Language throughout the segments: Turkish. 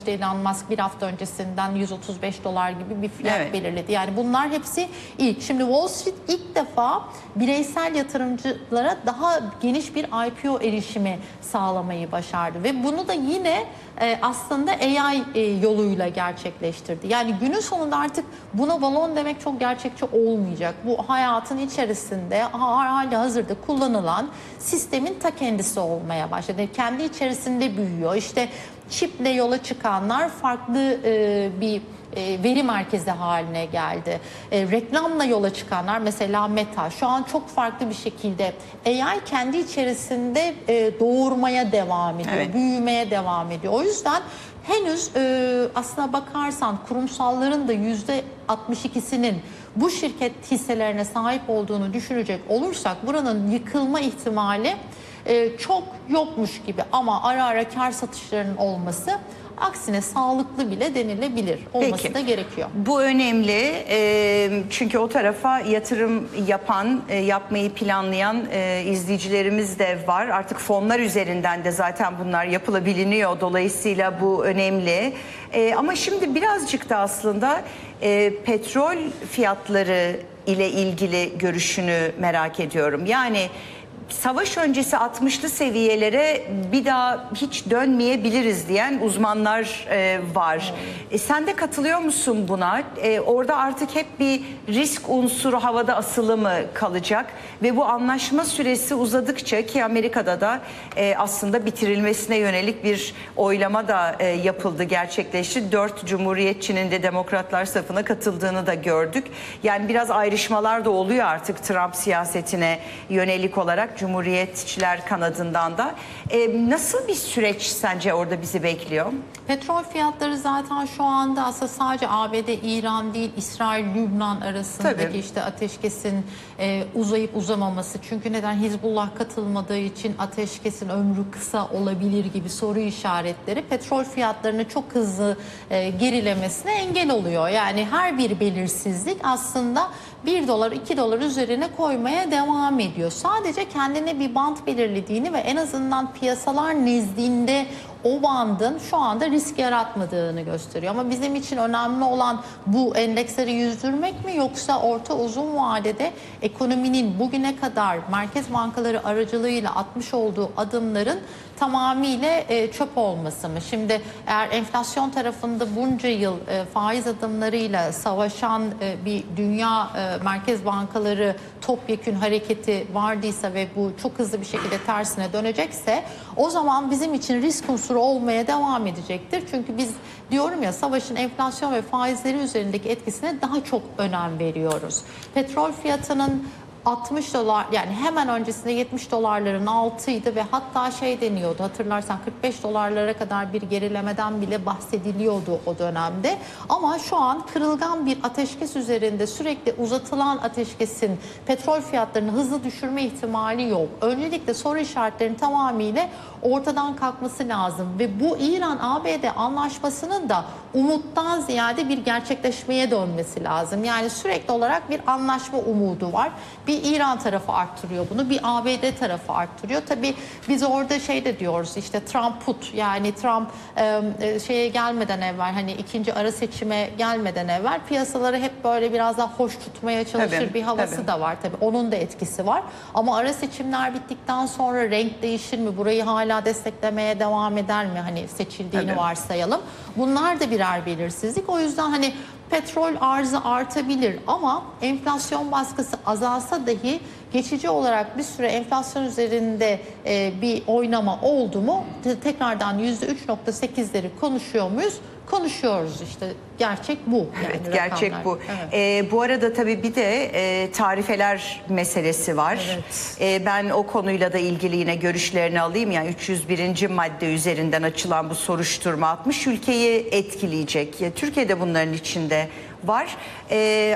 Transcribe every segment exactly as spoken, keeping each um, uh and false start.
Elon Musk bir hafta öncesinden yüz otuz beş dolar gibi bir fiyat Evet. belirledi. Yani bunlar hepsi ilk. Şimdi Wall Street ilk defa bireysel yatırımcılara daha geniş bir I P O erişimi sağlamayı başardı. Ve bunu da yine e, aslında A I e, yoluyla gerçekleştirdi. Yani günün sonunda artık buna balon demek çok gerçekçi olmayacak. Bu hayatın içerisinde hali hazırda kullanılan sistemin ta kendisi olmaya başladı. Kendi içerisinde büyüyor. İşte çiple yola çıkanlar farklı e, bir e, veri merkezi haline geldi. E, reklamla yola çıkanlar mesela Meta şu an çok farklı bir şekilde A I kendi içerisinde e, doğurmaya devam ediyor, Evet. büyümeye devam ediyor. O yüzden henüz e, aslına bakarsan kurumsalların da yüzde altmış ikisinin bu şirket hisselerine sahip olduğunu düşünecek olursak buranın yıkılma ihtimali Ee, çok yokmuş gibi, ama ara ara kar satışlarının olması aksine sağlıklı bile denilebilir. Olması Peki. da gerekiyor. Bu önemli e, çünkü o tarafa yatırım yapan, e, yapmayı planlayan e, izleyicilerimiz de var. Artık fonlar üzerinden de zaten bunlar yapılabiliyor. Dolayısıyla bu önemli. E, ama şimdi birazcık da aslında e, petrol fiyatları ile ilgili görüşünü merak ediyorum. Yani savaş öncesi altmışlı seviyelere bir daha hiç dönmeyebiliriz diyen uzmanlar e, var. E, sen de katılıyor musun buna? E, orada artık hep bir risk unsuru havada asılı mı kalacak? Ve bu anlaşma süresi uzadıkça, ki Amerika'da da e, aslında bitirilmesine yönelik bir oylama da e, yapıldı, gerçekleşti. Dört cumhuriyetçinin de demokratlar safına katıldığını da gördük. Yani biraz ayrışmalar da oluyor artık Trump siyasetine yönelik olarak. Cumhuriyetçiler kanadından da. Ee, nasıl bir süreç sence orada bizi bekliyor? Petrol fiyatları zaten şu anda aslında sadece A B D, İran değil, İsrail, Lübnan arasındaki Tabii. işte ateşkesin e, uzayıp uzamaması. Çünkü neden? Hizbullah katılmadığı için ateşkesin ömrü kısa olabilir gibi soru işaretleri petrol fiyatlarını çok hızlı e, gerilemesine engel oluyor. Yani her bir belirsizlik aslında bir dolar, iki dolar üzerine koymaya devam ediyor. Sadece kendine bir bant belirlediğini ve en azından piyasalar nezdinde o bandın şu anda risk yaratmadığını gösteriyor. Ama bizim için önemli olan bu endeksleri yüzdürmek mi, yoksa orta uzun vadede ekonominin bugüne kadar merkez bankaları aracılığıyla atmış olduğu adımların tamamıyla e, çöp olması mı? Şimdi eğer enflasyon tarafında bunca yıl e, faiz adımlarıyla savaşan e, bir dünya e, merkez bankaları topyekün hareketi vardıysa ve bu çok hızlı bir şekilde tersine dönecekse, o zaman bizim için risk unsuru olmaya devam edecektir. Çünkü biz, diyorum ya, savaşın enflasyon ve faizleri üzerindeki etkisine daha çok önem veriyoruz. Petrol fiyatının altmış dolar, yani hemen öncesinde yetmiş dolarların altıydı ve hatta şey deniyordu, hatırlarsan kırk beş dolarlara kadar bir gerilemeden bile bahsediliyordu o dönemde. Ama şu an kırılgan bir ateşkes üzerinde sürekli uzatılan ateşkesin petrol fiyatlarını hızlı düşürme ihtimali yok. Öncelikle soru işaretlerinin tamamıyla ortadan kalkması lazım ve bu İran-A B D anlaşmasının da umuttan ziyade bir gerçekleşmeye dönmesi lazım. Yani sürekli olarak bir anlaşma umudu var. Bir İran tarafı arttırıyor bunu, bir A B D tarafı arttırıyor. Tabii biz orada şey de diyoruz, işte Trump put, yani Trump e, şeye gelmeden evvel, hani ikinci ara seçime gelmeden evvel piyasaları hep böyle biraz daha hoş tutmaya çalışır Tabii, bir havası tabii. da var tabii. Onun da etkisi var. Ama ara seçimler bittikten sonra renk değişir mi? Burayı hala desteklemeye devam eder mi? Hani seçildiğini Tabii. varsayalım. Bunlar da birer belirsizlik. O yüzden hani petrol arzı artabilir ama enflasyon baskısı azalsa dahi geçici olarak bir süre enflasyon üzerinde e, bir oynama oldu mu tekrardan yüzde üç nokta sekizleri konuşuyor muyuz? Konuşuyoruz işte. Gerçek bu. Yani Evet, gerçek rakamlar. bu. Evet. Ee, bu arada tabii bir de e, tarifeler meselesi var. Evet. Ee, ben o konuyla da ilgili yine görüşlerini alayım. Yani üç yüz birinci madde üzerinden açılan bu soruşturma altmış ülkeyi etkileyecek. Ya, Türkiye'de bunların içinde var. Ee,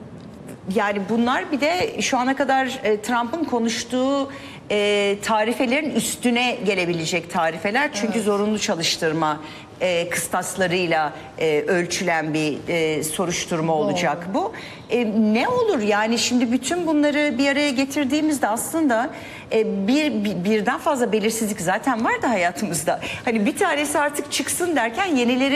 yani bunlar bir de şu ana kadar e, Trump'ın konuştuğu e, tarifelerin üstüne gelebilecek tarifeler. Çünkü Evet. zorunlu çalıştırma e, kıstaslarıyla e, ölçülen bir e, soruşturma olacak bu. E, ne olur yani şimdi bütün bunları bir araya getirdiğimizde aslında e, bir, bir birden fazla belirsizlik zaten var da hayatımızda. Hani bir tanesi artık çıksın derken yenileri